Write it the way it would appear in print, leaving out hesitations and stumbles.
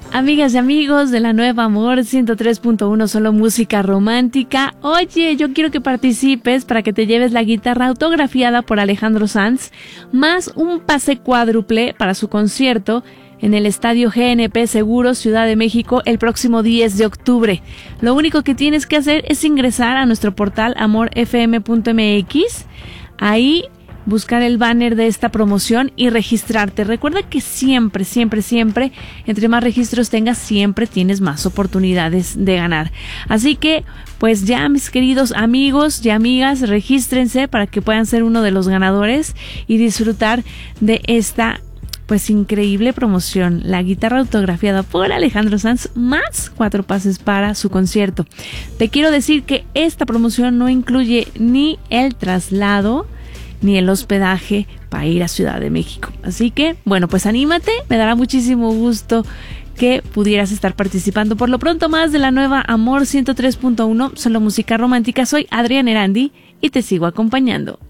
Amigas y amigos de la Nueva Amor 103.1, solo música romántica. Oye, yo quiero que participes para que te lleves la guitarra autografiada por Alejandro Sanz, más un pase cuádruple para su concierto en el Estadio GNP Seguros, Ciudad de México, el próximo 10 de octubre. Lo único que tienes que hacer es ingresar a nuestro portal amorfm.mx. Ahí buscar el banner de esta promoción y registrarte. Recuerda que siempre, entre más registros tengas, siempre tienes más oportunidades de ganar. Así que, pues ya, mis queridos amigos y amigas, regístrense para que puedan ser uno de los ganadores y disfrutar de esta pues increíble promoción, la guitarra autografiada por Alejandro Sanz, más 4 pases para su concierto. Te quiero decir que esta promoción no incluye ni el traslado ni el hospedaje para ir a Ciudad de México. Así que, bueno, pues anímate, me dará muchísimo gusto que pudieras estar participando. Por lo pronto, más de la Nueva Amor 103.1, solo música romántica. Soy Adriana Erandi y te sigo acompañando.